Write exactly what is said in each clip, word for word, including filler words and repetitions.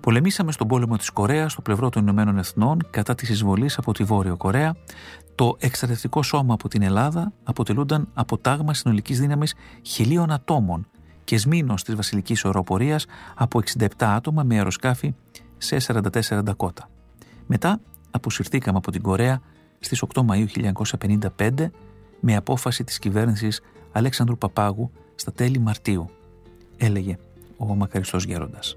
Πολεμήσαμε στον πόλεμο της Κορέας στο πλευρό των Ηνωμένων Εθνών κατά της εισβολής από τη Βόρειο Κορέα. Το εκστρατευτικό σώμα από την Ελλάδα αποτελούνταν από τάγμα συνολικής δύναμης χιλίων ατόμων και σμήνος της βασιλικής οροπορίας από εξήντα επτά άτομα με αεροσκάφη σε σαράντα τέσσερα Ντακότα. Μετά αποσυρθήκαμε από την Κορέα στις οκτώ Μαΐου χίλια εννιακόσια πενήντα πέντε με απόφαση της κυβέρνησης Αλέξανδρου Παπάγου στα τέλη Μαρτίου, έλεγε ο μακαριστός γέροντας.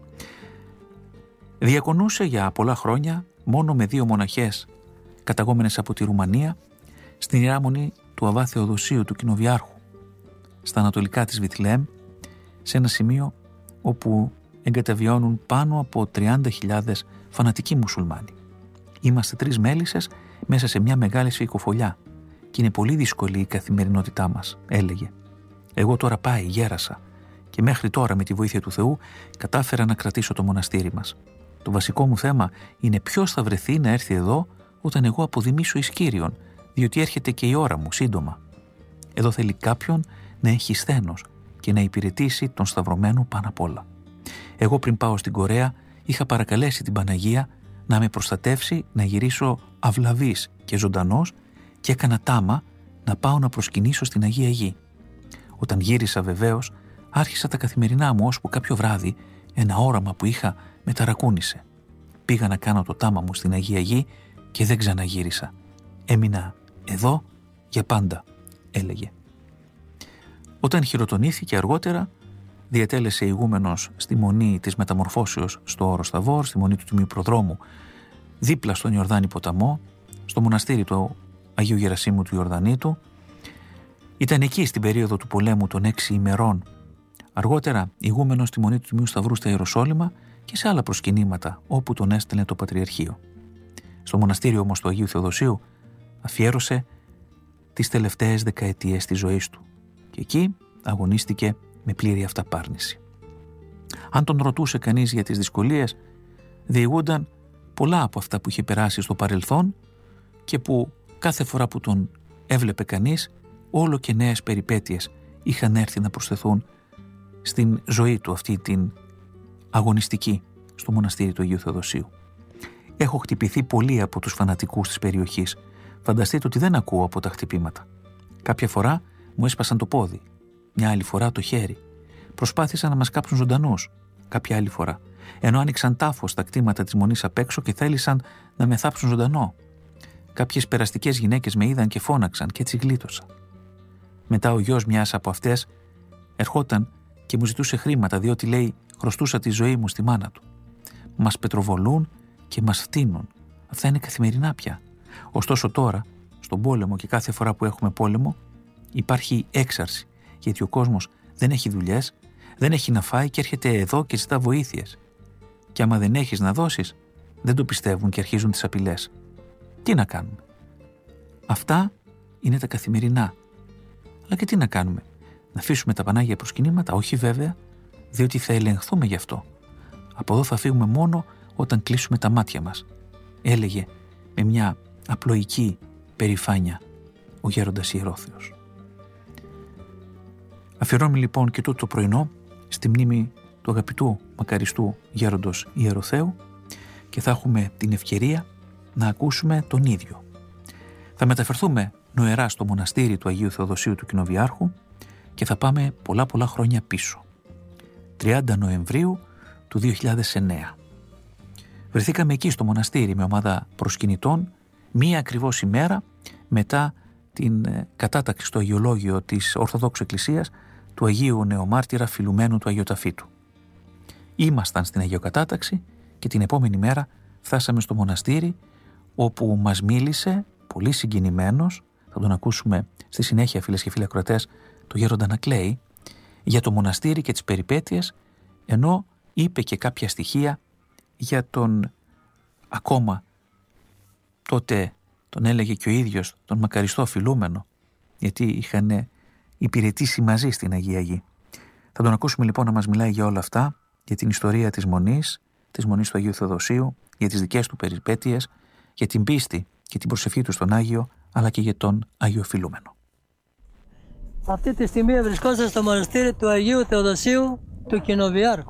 Διακονούσε για πολλά χρόνια μόνο με δύο μοναχές καταγόμενες από τη Ρουμανία στην Ιερά Μονή του Αββά Θεοδοσίου του Κοινοβιάρχου στα ανατολικά της Βιθλεέμ, σε ένα σημείο όπου εγκαταβιώνουν πάνω από τριάντα χιλιάδες φανατικοί μουσουλμάνοι. Είμαστε τρεις μέλισσες μέσα σε μια μεγάλη σφυκοφολιά και είναι πολύ δύσκολη η καθημερινότητά μας, έλεγε. Εγώ τώρα πάει, γέρασα και μέχρι τώρα με τη βοήθεια του Θεού κατάφερα να κρατήσω το μοναστήρι μας. Το βασικό μου θέμα είναι ποιος θα βρεθεί να έρθει εδώ όταν εγώ αποδημήσω εις Κύριον, διότι έρχεται και η ώρα μου σύντομα. Εδώ θέλει κάποιον να έχει σθένος και να υπηρετήσει τον σταυρωμένο πάνω απ' όλα. Εγώ πριν πάω στην Κορέα είχα παρακαλέσει την Παναγία να με προστατεύσει να γυρίσω αυλαβής και ζωντανός και έκανα τάμα να πάω να προσκυνήσω στην Αγία Γη. Όταν γύρισα βεβαίως άρχισα τα καθημερινά μου, ώσπου κάποιο βράδυ ένα όραμα που είχα με ταρακούνησε. Πήγα να κάνω το τάμα μου στην Αγία Γη και δεν ξαναγύρισα. Έμεινα εδώ για πάντα, έλεγε. Όταν χειροτονήθηκε αργότερα, διατέλεσε ηγούμενος στη Μονή της Μεταμορφώσεως στο Όρος Θαβόρ, στη Μονή του Τιμίου Προδρόμου, δίπλα στον Ιορδάνη ποταμό, στο μοναστήρι του Αγίου Γερασίμου του Ιορδανήτου. Ήταν εκεί στην περίοδο του πολέμου των έξι ημερών. Αργότερα ηγούμενος στη Μονή του Τιμίου Σταυρού στα Ιεροσόλυμα και σε άλλα προσκυνήματα όπου τον έστελνε το Πατριαρχείο. Στο μοναστήριο όμως του Αγίου Θεοδοσίου αφιέρωσε τις τελευταίες δεκαετίες της ζωής του και εκεί αγωνίστηκε με πλήρη αυταπάρνηση. Αν τον ρωτούσε κανείς για τις δυσκολίες, διηγούνταν πολλά από αυτά που είχε περάσει στο παρελθόν και που κάθε φορά που τον έβλεπε κανείς, όλο και νέες περιπέτειες είχαν έρθει να προσθεθούν στην ζωή του, αυτή την αγωνιστική στο μοναστήρι του Αγίου Θεοδοσίου. Έχω χτυπηθεί πολύ από τους φανατικούς της περιοχής. Φανταστείτε ότι δεν ακούω από τα χτυπήματα. Κάποια φορά μου έσπασαν το πόδι, μια άλλη φορά το χέρι. Προσπάθησαν να μας κάψουν ζωντανούς, κάποια άλλη φορά. Ενώ άνοιξαν τάφος στα κτήματα της Μονής απ' έξω και θέλησαν να με θάψουν ζωντανό. Κάποιες περαστικές γυναίκες με είδαν και φώναξαν και έτσι γλίτωσα. Μετά ο γιος μιας από αυτές ερχόταν και μου ζητούσε χρήματα, διότι λέει χρωστούσα τη ζωή μου στη μάνα του. Μας πετροβολούν και μας φτύνουν. Αυτά είναι καθημερινά πια. Ωστόσο τώρα, στον πόλεμο και κάθε φορά που έχουμε πόλεμο, υπάρχει έξαρση, γιατί ο κόσμος δεν έχει δουλειές, δεν έχει να φάει και έρχεται εδώ και ζητά βοήθειες. Και άμα δεν έχεις να δώσεις, δεν το πιστεύουν και αρχίζουν τις απειλές. Τι να κάνουμε? Αυτά είναι τα καθημερινά. Αλλά και τι να κάνουμε? Να αφήσουμε τα πανάγια προσκυνήματα? Όχι βέβαια, διότι θα ελεγχθούμε γι' αυτό. Από εδώ θα φύγουμε μόνο όταν κλείσουμε τα μάτια μας, έλεγε με μια απλοϊκή περηφάνεια ο γέροντας Ιερόθεος. Αφιερώνουμε λοιπόν και τούτο το πρωινό στη μνήμη του αγαπητού μακαριστού γέροντος Ιεροθέου και θα έχουμε την ευκαιρία να ακούσουμε τον ίδιο. Θα μεταφερθούμε νοερά στο μοναστήρι του Αγίου Θεοδοσίου του Κοινοβιάρχου και θα πάμε πολλά πολλά χρόνια πίσω. τριάντα Νοεμβρίου του δύο χιλιάδες εννέα. Βρεθήκαμε εκεί στο μοναστήρι με ομάδα προσκυνητών μία ακριβώς ημέρα μετά την κατάταξη στο Αγιολόγιο της Ορθοδόξου Εκκλησίας του Αγίου Νεομάρτυρα Φιλουμένου του Αγιοταφήτου. Ήμασταν στην Αγιοκατάταξη και την επόμενη μέρα φτάσαμε στο μοναστήρι, όπου μας μίλησε πολύ συγκινημένος, θα τον ακούσουμε στη συνέχεια φίλες και φίλοι ακροατές, το γέροντα να κλαίει για το μοναστήρι και τις περιπέτειες, ενώ είπε και κάποια στοιχεία για τον ακόμα τότε τον έλεγε και ο ίδιος τον μακαριστό Φιλούμενο, γιατί είχαν υπηρετήσει μαζί στην Αγία Γη. Θα τον ακούσουμε λοιπόν να μας μιλάει για όλα αυτά, για την ιστορία της Μονής, της Μονής του Αγίου Θεοδοσίου, για τις δικές του περιπέτειες, για την πίστη και την προσευχή του στον Άγιο, αλλά και για τον Άγιο Φιλούμενο. Αυτή τη στιγμή βρισκόμαστε στο μοναστήρι του Αγίου Θεοδοσίου του Κοινοβιάρχου.